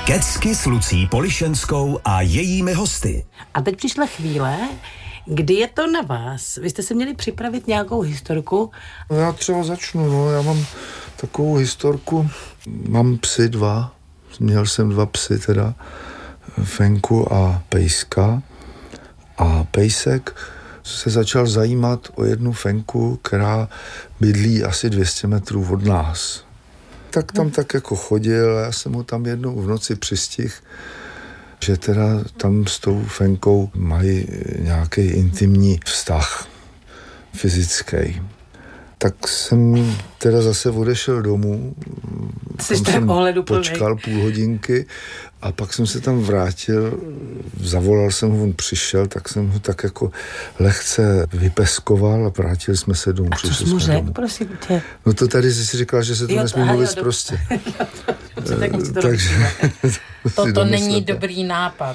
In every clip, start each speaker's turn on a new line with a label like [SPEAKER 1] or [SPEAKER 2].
[SPEAKER 1] Kecky s Lucí Polišenskou a jejími hosty.
[SPEAKER 2] A teď přišla chvíle, kdy je to na vás. Vy jste si měli připravit nějakou historku.
[SPEAKER 3] No já třeba začnu, já mám takovou historku. Mám psy dva, měl jsem dva psy teda, Fenku a Pejska. A Pejsek se začal zajímat o jednu Fenku, která bydlí asi 200 metrů od nás. Tak tam tak jako chodil a já jsem ho tam jednou v noci přistihl, že teda tam s tou Fenkou mají nějaký intimní vztah fyzický. Tak jsem teda zase odešel domů, tam jsem počkal půl hodinky a pak jsem se tam vrátil, zavolal jsem ho, on přišel, tak jsem ho tak jako lehce vypeskoval a vrátili jsme se domů.
[SPEAKER 2] A co jsi mu řekl, prosím tě?
[SPEAKER 3] No to tady jsi říkal, že se to nesmí mluvit prostě.
[SPEAKER 2] Takže
[SPEAKER 4] toto není dobrý nápad.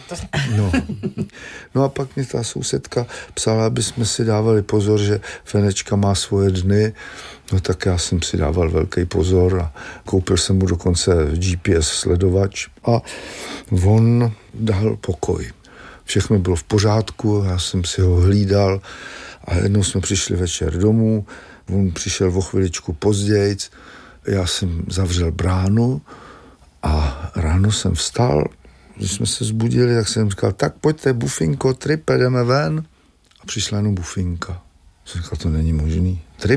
[SPEAKER 3] No a pak mě ta sousedka psala, aby jsme si dávali pozor, že Fenečka má svoje dny. No tak já jsem si dával velký pozor a koupil jsem mu dokonce GPS sledovač a on dal pokoj. Všechno bylo v pořádku, já jsem si ho hlídal a jednou jsme přišli večer domů, on přišel o chviličku pozdějc, já jsem zavřel bránu a ráno jsem vstal, když jsme se zbudili, tak jsem říkal, tak pojďte, Bufinko, Tripe, jdeme ven. A přišla jenom Bufinka. Jsem říkal, to není možný.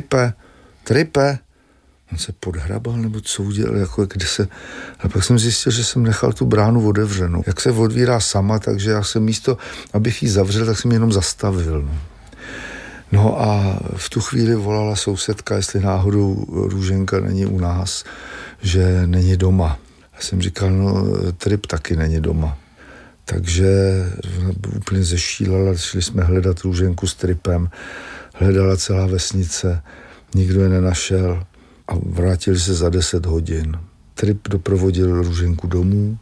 [SPEAKER 3] Tripe. On se podhrabal, nebo co udělal, jako kde se... A pak jsem zjistil, že jsem nechal tu bránu otevřenou. Jak se otvírá sama, takže já jsem místo, abych ji zavřel, tak jsem ji jenom zastavil. No a v tu chvíli volala sousedka, jestli náhodou Růženka není u nás, že není doma. Já jsem říkal, Trip taky není doma. Takže úplně zešílela, šli jsme hledat Růženku s Tripem, hledala celá vesnice, nikdo je nenašel a vrátili se za 10 hodin. Trip doprovodil Růženku domů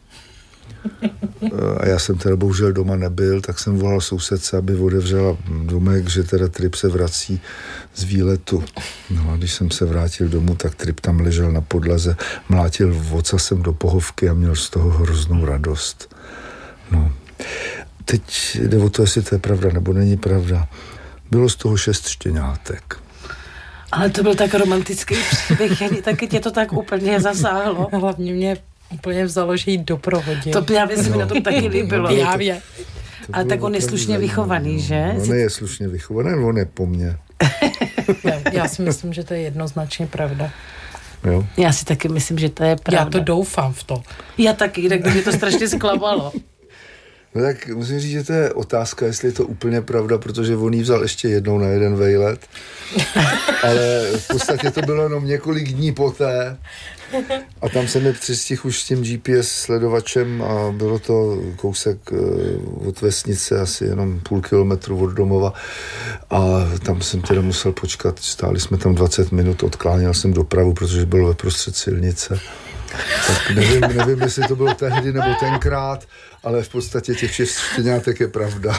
[SPEAKER 3] a já jsem teda bohužel doma nebyl, tak jsem volal sousedce, aby otevřela domek, že teda Trip se vrací z výletu. No a když jsem se vrátil domů, tak Trip tam ležel na podlaze, mlátil ocasem do pohovky a měl z toho hroznou radost. No. Teď jde o to, jestli to je pravda nebo není pravda. Bylo z toho 6 štěňátek.
[SPEAKER 2] Ale to byl tak romantický příběh, taky tě to tak úplně zasáhlo.
[SPEAKER 4] Hlavně mě úplně vzalo, že jí doprovodil.
[SPEAKER 2] To právě se mi na tom taky líbilo.
[SPEAKER 4] Právě.
[SPEAKER 2] Ale tak on je slušně vychovaný, že?
[SPEAKER 3] On je slušně vychovaný, on je po mně.
[SPEAKER 4] Já si myslím, že to je jednoznačně pravda.
[SPEAKER 3] Jo?
[SPEAKER 2] Já si taky myslím, že to je pravda.
[SPEAKER 4] Já to doufám v to.
[SPEAKER 2] Já taky, tak mě to strašně zklamalo.
[SPEAKER 3] No tak musím říct, že to je otázka, jestli je to úplně pravda, protože on jí vzal ještě jednou na jeden vejlet. Ale v podstatě to bylo jenom několik dní poté. A tam se mi přistihl už s tím GPS sledovačem a bylo to kousek od vesnice, asi jenom půl kilometru od domova. A tam jsem teda musel počkat, stáli jsme tam 20 minut, odkláněl jsem dopravu, protože bylo ve prostřed silnice. Tak nevím, jestli to bylo tehdy nebo tenkrát, ale v podstatě těch 6 štěňátek je pravda.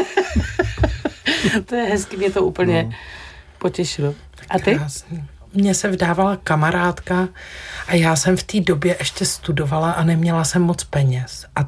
[SPEAKER 2] To je hezky, mě to úplně potěšilo. A ty?
[SPEAKER 4] Mně se vdávala kamarádka a já jsem v té době ještě studovala a neměla jsem moc peněz. A